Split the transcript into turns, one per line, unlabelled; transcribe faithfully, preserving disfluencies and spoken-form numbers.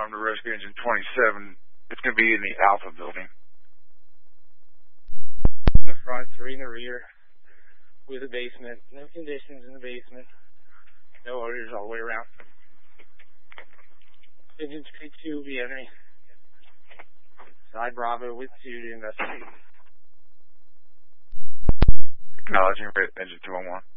alarm to rescue engine twenty-seven. It's going to be in the Alpha building.
In the front, three in the rear, with the basement. No conditions in the basement. No orders all the way around. Engine three two, be enemy. Side Bravo with two to investigate.
Acknowledging engine two one one.